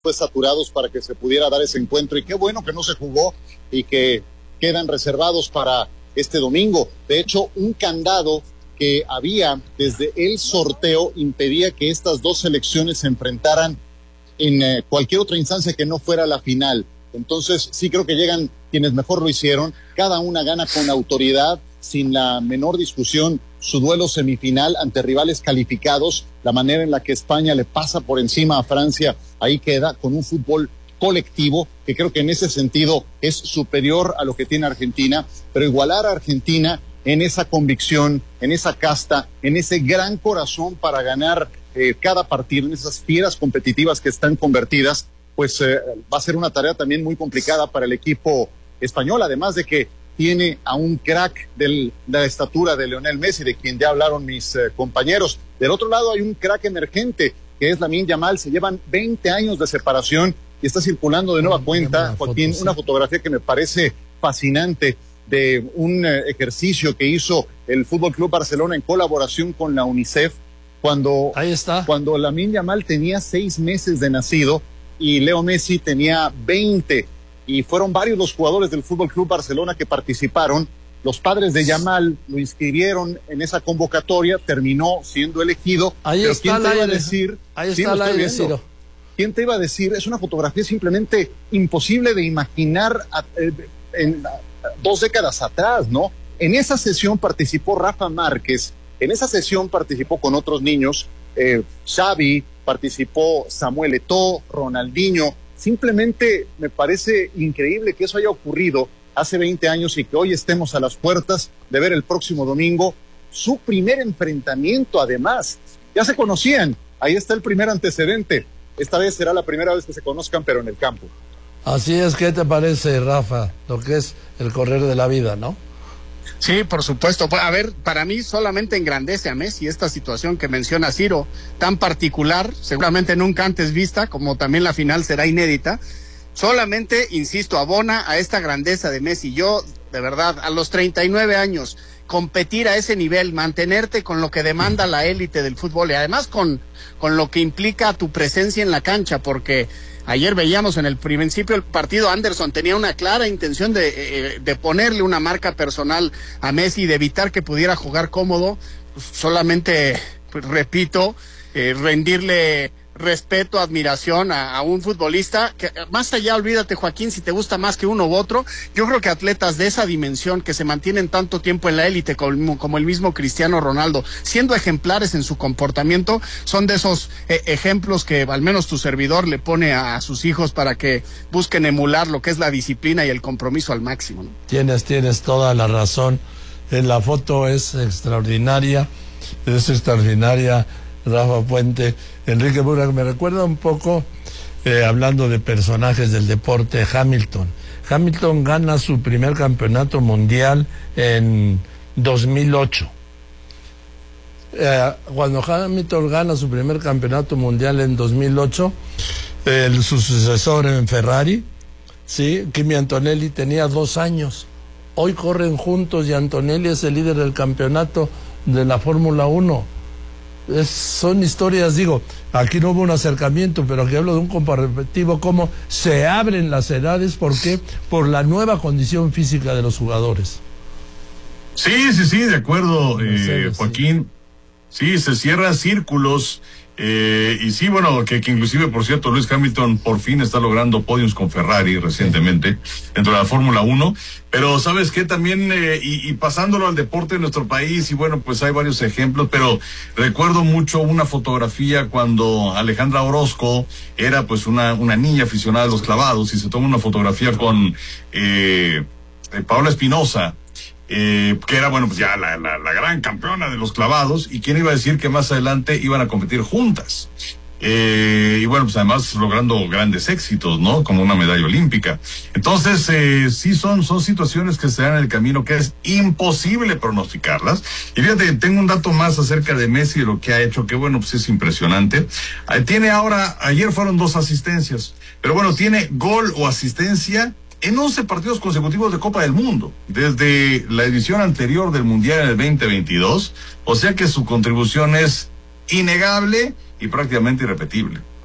pues saturados para que se pudiera dar ese encuentro, y qué bueno que no se jugó y que quedan reservados para este domingo. De hecho, un candado que había desde el sorteo impedía que estas dos selecciones se enfrentaran en cualquier otra instancia que no fuera la final. Entonces sí creo que llegan quienes mejor lo hicieron, cada una gana con autoridad, sin la menor discusión, su duelo semifinal ante rivales calificados, la manera en la que España le pasa por encima a Francia, ahí queda con un fútbol colectivo, que creo que en ese sentido es superior a lo que tiene Argentina, pero igualar a Argentina en esa convicción, en esa casta, en ese gran corazón para ganar cada partido, en esas fieras competitivas que están convertidas, pues va a ser una tarea también muy complicada para el equipo español, además de que tiene a un crack de la estatura de Lionel Messi, de quien ya hablaron mis compañeros. Del otro lado hay un crack emergente, que es Lamine Yamal. Se llevan 20 años de separación y está circulando de nueva cuenta, Joaquín, una fotografía que me parece fascinante de un ejercicio que hizo el Fútbol Club Barcelona en colaboración con la UNICEF, cuando Lamine Yamal tenía 6 meses de nacido y Leo Messi tenía 20, y fueron varios los jugadores del Fútbol Club Barcelona que participaron. Los padres de Yamal lo inscribieron en esa convocatoria, terminó siendo elegido. Ahí pero está ¿quién te iba a aire, decir? Ahí Sí, está el aire, Ciro. ¿Quién te iba a decir? Es una fotografía simplemente imposible de imaginar en 2 décadas atrás, ¿no? En esa sesión participó Rafa Márquez, en esa sesión participó con otros niños, Xavi, participó Samuel Eto'o, Ronaldinho. Simplemente me parece increíble que eso haya ocurrido hace 20 años y que hoy estemos a las puertas de ver el próximo domingo su primer enfrentamiento. Además, ya se conocían, ahí está el primer antecedente. Esta vez será la primera vez que se conozcan, pero en el campo. Así es. ¿Qué te parece, Rafa, lo que es el correr de la vida, no? Sí, por supuesto. A ver, para mí solamente engrandece a Messi esta situación que menciona Ciro, tan particular, seguramente nunca antes vista, como también la final será inédita. Solamente, insisto, abona a esta grandeza de Messi. Yo, de verdad, a los 39 años, competir a ese nivel, mantenerte con lo que demanda la élite del fútbol y además con lo que implica tu presencia en la cancha, porque ayer veíamos en el principio del partido, Anderson tenía una clara intención de ponerle una marca personal a Messi y de evitar que pudiera jugar cómodo. Pues solamente, pues, repito, rendirle respeto, admiración a un futbolista que, más allá, olvídate, Joaquín, si te gusta más que uno u otro, yo creo que atletas de esa dimensión que se mantienen tanto tiempo en la élite como el mismo Cristiano Ronaldo, siendo ejemplares en su comportamiento, son de esos ejemplos que al menos tu servidor le pone a sus hijos para que busquen emular lo que es la disciplina y el compromiso al máximo, ¿no? Tienes toda la razón. La foto es extraordinaria, Rafa Puente. Enrique Burak, me recuerda un poco, hablando de personajes del deporte, Hamilton. Hamilton gana su primer campeonato mundial en 2008. Cuando Hamilton gana su primer campeonato mundial en 2008, su sucesor en Ferrari, sí, Kimi Antonelli, tenía 2 años. Hoy corren juntos y Antonelli es el líder del campeonato de la Fórmula 1. Son historias, digo, aquí no hubo un acercamiento, pero aquí hablo de un comparativo, cómo se abren las edades. ¿Por qué? Por la nueva condición física de los jugadores. Sí, de acuerdo, Joaquín. Sí, se cierran círculos. Y sí, bueno, que inclusive, por cierto, Lewis Hamilton por fin está logrando podiums con Ferrari recientemente dentro de la Fórmula 1, pero ¿sabes qué? También, y pasándolo al deporte de nuestro país, y bueno, pues hay varios ejemplos, pero recuerdo mucho una fotografía cuando Alejandra Orozco era pues una niña aficionada a los clavados, y se toma una fotografía con Paola Espinosa, que era, bueno, pues ya la gran campeona de los clavados, y quién iba a decir que más adelante iban a competir juntas. Y bueno, pues además logrando grandes éxitos, ¿no? Como una medalla olímpica. Entonces, sí son situaciones que se dan en el camino que es imposible pronosticarlas. Y fíjate, tengo un dato más acerca de Messi, de lo que ha hecho, que bueno, pues es impresionante. Ayer fueron 2 asistencias, pero bueno, tiene gol o asistencia en 11 partidos consecutivos de Copa del Mundo, desde la edición anterior del Mundial en el 2022, o sea que su contribución es innegable y prácticamente irrepetible.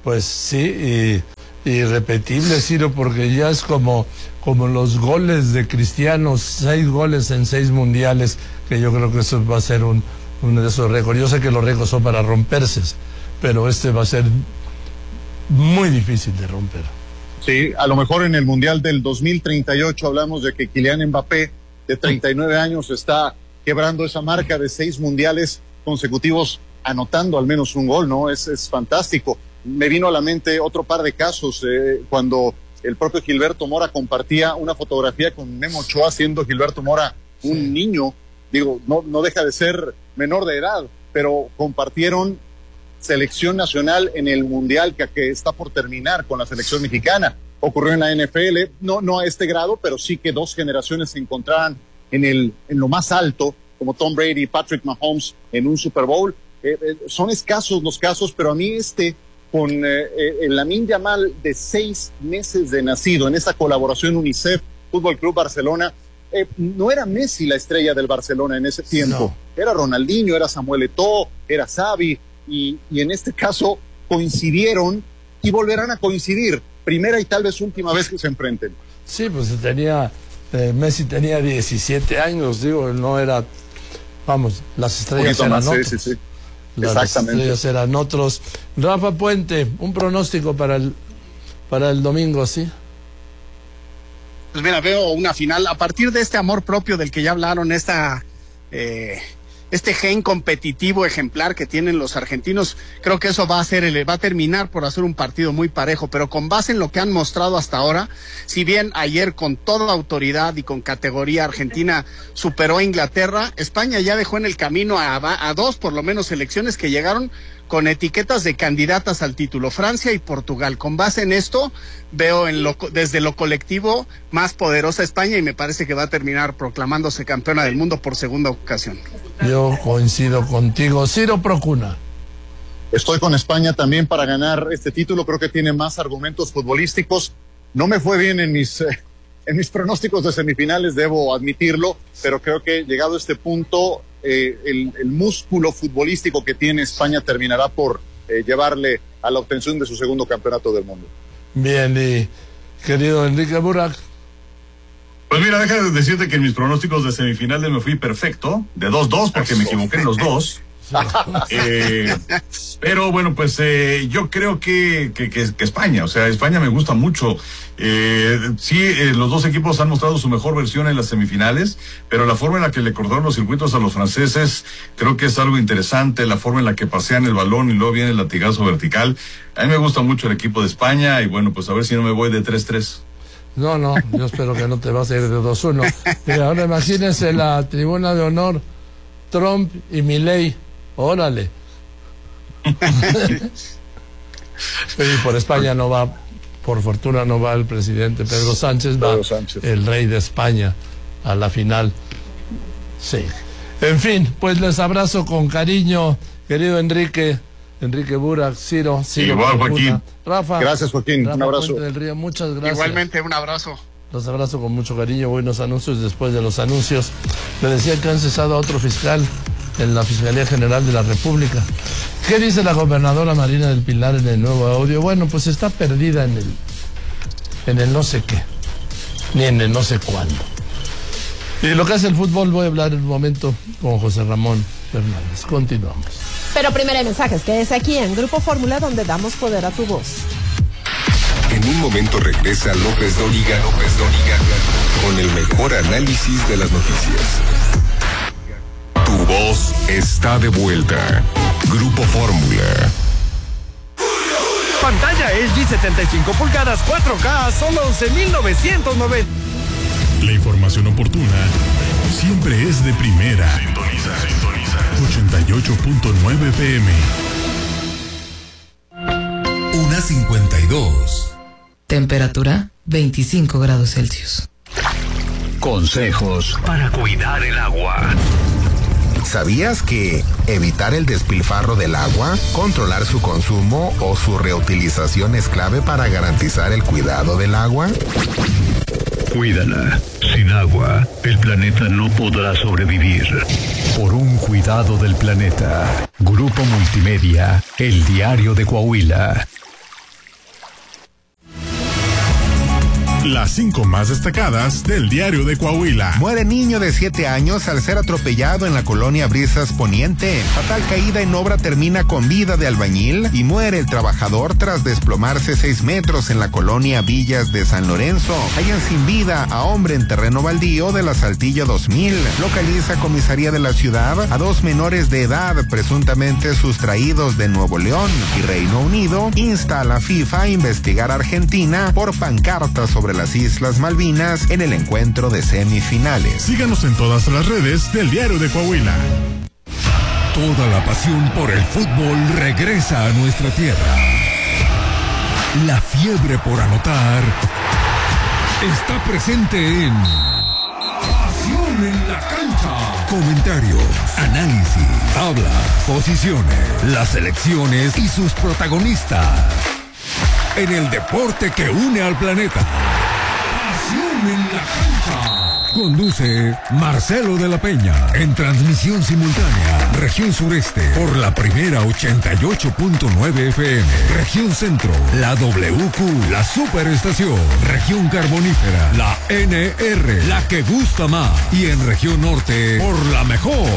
Pues sí, irrepetible, Ciro, porque ya es como los goles de Cristiano, 6 goles en 6 mundiales, que yo creo que eso va a ser uno de esos récords. Yo sé que los récords son para romperse, pero este va a ser muy difícil de romper. Sí, a lo mejor en el Mundial del 2038 hablamos de que Kylian Mbappé, de 39 años, está quebrando esa marca de 6 mundiales consecutivos, anotando al menos un gol, ¿no? Es fantástico. Me vino a la mente otro par de casos, cuando el propio Gilberto Mora compartía una fotografía con Memo Ochoa, siendo Gilberto Mora un niño, digo, no deja de ser menor de edad, pero compartieron selección nacional en el Mundial que está por terminar con la selección mexicana. Ocurrió en la NFL, no a este grado, pero sí que 2 generaciones se encontraban en lo más alto, como Tom Brady y Patrick Mahomes en un Super Bowl. Son escasos los casos, pero a mí con el Lamine Yamal, de 6 meses de nacido, en esa colaboración UNICEF, Fútbol Club Barcelona, no era Messi la estrella del Barcelona en ese tiempo, era Ronaldinho, era Samuel Eto'o, era Xavi, y en este caso coincidieron y volverán a coincidir, primera y tal vez última vez que se enfrenten. Sí, pues Messi tenía 17 años, digo, no era, vamos, las estrellas eran más, otros. sí. Las estrellas eran otros. Rafa Puente, un pronóstico para el domingo, ¿sí? Pues mira, veo una final a partir de este amor propio del que ya hablaron, este gen competitivo ejemplar que tienen los argentinos. Creo que eso va a terminar por hacer un partido muy parejo, pero con base en lo que han mostrado hasta ahora, si bien ayer con toda autoridad y con categoría Argentina superó a Inglaterra, España ya dejó en el camino a 2 por lo menos selecciones que llegaron con etiquetas de candidatas al título, Francia y Portugal. Con base en esto, veo desde lo colectivo más poderosa España, y me parece que va a terminar proclamándose campeona del mundo por segunda ocasión. Yo coincido contigo. Ciro Procuna. Estoy con España también para ganar este título, creo que tiene más argumentos futbolísticos. No me fue bien en mis pronósticos de semifinales, debo admitirlo, pero creo que llegado a este punto, el músculo futbolístico que tiene España terminará por llevarle a la obtención de su segundo campeonato del mundo. Bien, y querido Enrique Burak. Pues mira, deja de decirte que en mis pronósticos de semifinales me fui perfecto, de 2-2, porque me equivoqué en los 2. Pero bueno, pues yo creo que España, o sea, España me gusta mucho. Los 2 equipos han mostrado su mejor versión en las semifinales, pero la forma en la que le cortaron los circuitos a los franceses creo que es algo interesante, la forma en la que pasean el balón y luego viene el latigazo vertical. A mí me gusta mucho el equipo de España, y bueno, pues a ver si no me voy de 3-3. No, yo espero que no te vas a ir de 2-1. Mira, ahora imagínense la tribuna de honor, Trump y Milei. Órale. Y por España no va, por fortuna no va el presidente Pedro Sánchez, va el rey de España a la final. Sí. En fin, pues les abrazo con cariño, querido Enrique Burak, Ciro. Igual, Joaquín. Rafa. Gracias, Joaquín. Rafa un abrazo. Puente del Río, muchas gracias. Igualmente, un abrazo. Los abrazo con mucho cariño. Buenos anuncios. Después de los anuncios, le decía que han cesado a otro fiscal en la Fiscalía General de la República. ¿Qué dice la gobernadora Marina del Pilar en el nuevo audio? Bueno, pues está perdida en el no sé qué, ni en el no sé cuándo. Y lo que hace el fútbol, voy a hablar en un momento con José Ramón Fernández. Continuamos. Pero primero hay mensajes. Quédese aquí en Grupo Fórmula, donde damos poder a tu voz. En un momento regresa López Dóriga con el mejor análisis de las noticias. Tu voz está de vuelta. Grupo Fórmula. Pantalla LG 75 pulgadas 4K a solo 11,990. La información oportuna siempre es de primera. Sintoniza 88.9 FM. 1:52. Temperatura 25 grados Celsius. Consejos para cuidar el agua. ¿Sabías que evitar el despilfarro del agua, controlar su consumo o su reutilización es clave para garantizar el cuidado del agua? Cuídala. Sin agua, el planeta no podrá sobrevivir. Por un cuidado del planeta. Grupo Multimedia, El Diario de Coahuila. Las 5 más destacadas del Diario de Coahuila. Muere niño de 7 años al ser atropellado en la colonia Brisas Poniente. Fatal caída en obra termina con vida de albañil y muere el trabajador tras desplomarse 6 metros en la colonia Villas de San Lorenzo. Hallan sin vida a hombre en terreno baldío de la Saltillo 2000. Localiza comisaría de la ciudad a 2 menores de edad presuntamente sustraídos de Nuevo León. Y Reino Unido insta a la FIFA a investigar a Argentina por pancartas sobre las Islas Malvinas en el encuentro de semifinales. Síganos en todas las redes del Diario de Coahuila. Toda la pasión por el fútbol regresa a nuestra tierra. La fiebre por anotar está presente en Pasión en la Cancha. Comentarios, análisis, tablas, posiciones, las selecciones y sus protagonistas. En el deporte que une al planeta. Pasión en la Cancha. Conduce Marcelo de la Peña. En transmisión simultánea, región sureste, por la primera 88.9 FM. Región centro, la WQ, la superestación. Región carbonífera, la NR, la que gusta más. Y en región norte, por la mejor,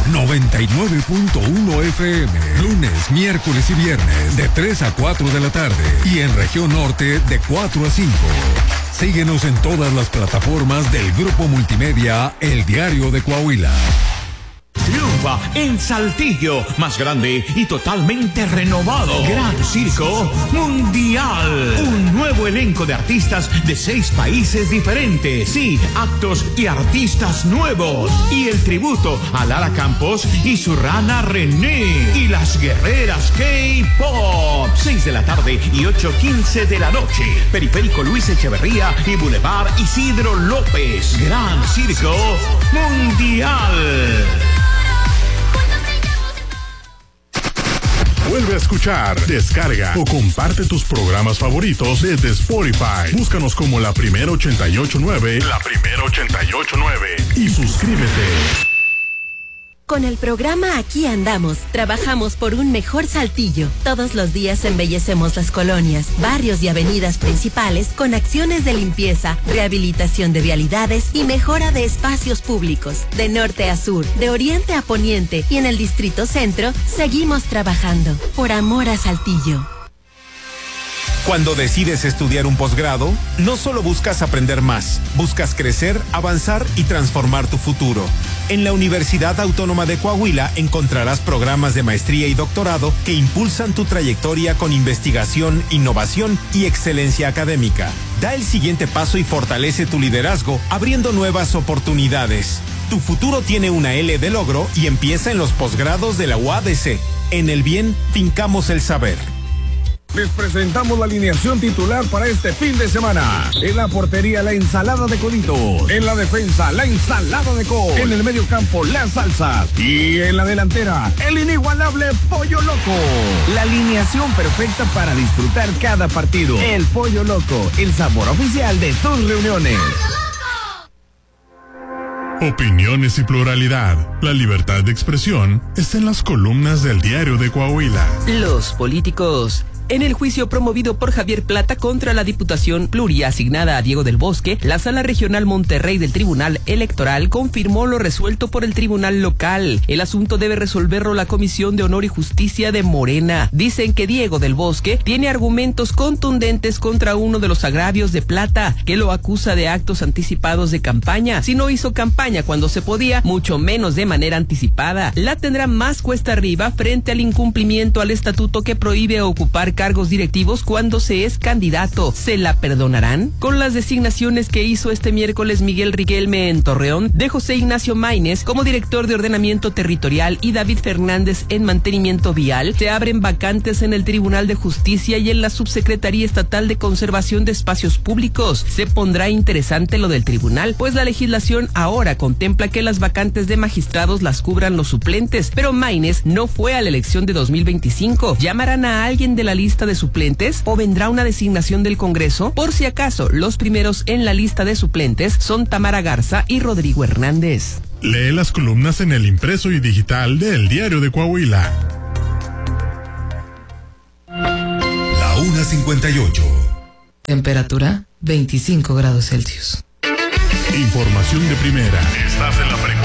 99.1 FM. Lunes, miércoles y viernes, de 3 a 4 de la tarde. Y en región norte, de 4 a 5. Síguenos en todas las plataformas del Grupo Multimedia El Diario de Coahuila. Triunfa en Saltillo, más grande y totalmente renovado. Gran Circo Mundial. Un nuevo elenco de artistas de 6 países diferentes. Sí, actos y artistas nuevos. Y el tributo a Lara Campos y su rana René. Y las guerreras K-Pop. 6 de la tarde y 8:15 de la noche. Periférico Luis Echeverría y Boulevard Isidro López. Gran Circo Mundial. Vuelve a escuchar, descarga o comparte tus programas favoritos desde Spotify. Búscanos como La Primera 88.9, La Primera 88.9 y suscríbete. Con el programa Aquí Andamos, trabajamos por un mejor Saltillo. Todos los días embellecemos las colonias, barrios y avenidas principales con acciones de limpieza, rehabilitación de vialidades y mejora de espacios públicos. De norte a sur, de oriente a poniente y en el Distrito Centro, seguimos trabajando por amor a Saltillo. Cuando decides estudiar un posgrado, no solo buscas aprender más, buscas crecer, avanzar y transformar tu futuro. En la Universidad Autónoma de Coahuila encontrarás programas de maestría y doctorado que impulsan tu trayectoria con investigación, innovación y excelencia académica. Da el siguiente paso y fortalece tu liderazgo, abriendo nuevas oportunidades. Tu futuro tiene una L de logro y empieza en los posgrados de la UADC. En el bien, fincamos el saber. Les presentamos la alineación titular para este fin de semana. En la portería, la ensalada de coditos. En la defensa, la ensalada de col. En el medio campo, las salsas. Y en la delantera, el inigualable Pollo Loco. La alineación perfecta para disfrutar cada partido. El Pollo Loco, el sabor oficial de tus reuniones. Opiniones y pluralidad. La libertad de expresión está en las columnas del Diario de Coahuila. Los políticos. En el juicio promovido por Javier Plata contra la Diputación Pluriasignada a Diego del Bosque, la Sala Regional Monterrey del Tribunal Electoral confirmó lo resuelto por el Tribunal Local. El asunto debe resolverlo la Comisión de Honor y Justicia de Morena. Dicen que Diego del Bosque tiene argumentos contundentes contra uno de los agravios de Plata, que lo acusa de actos anticipados de campaña. Si no hizo campaña cuando se podía, mucho menos de manera anticipada. La tendrá más cuesta arriba frente al incumplimiento al estatuto que prohíbe ocupar cargos directivos cuando se es candidato. ¿Se la perdonarán? Con las designaciones que hizo este miércoles Miguel Riquelme en Torreón, de José Ignacio Maínez como director de ordenamiento territorial y David Fernández en mantenimiento vial, se abren vacantes en el Tribunal de Justicia y en la Subsecretaría Estatal de Conservación de Espacios Públicos. Se pondrá interesante lo del tribunal, pues la legislación ahora contempla que las vacantes de magistrados las cubran los suplentes, pero Maínez no fue a la elección de 2025. ¿Llamarán a alguien de la lista de suplentes o vendrá una designación del Congreso? Por si acaso, los primeros en la lista de suplentes son Tamara Garza y Rodrigo Hernández. Lee las columnas en el impreso y digital de El Diario de Coahuila. La 1:58. Temperatura 25 grados Celsius. Información de primera. Estás en la frecuencia.